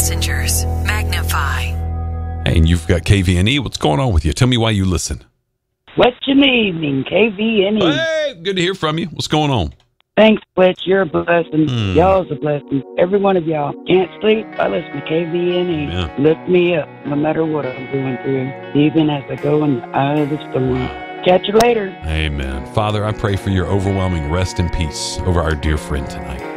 Messengers, Magnify. Hey, and you've got KVNE. What's going on with you? Tell me why you listen. What's your evening, KVNE? Hey, good to hear from you. What's going on? Thanks, Fletch. You're a blessing. Y'all's a blessing. Every one of y'all. Can't sleep. I listen to KVNE. Yeah. Lift me up no matter what I'm going through, even as I go in the eye of the storm. Catch you later. Amen. Father, I pray for your overwhelming rest and peace over our dear friend tonight.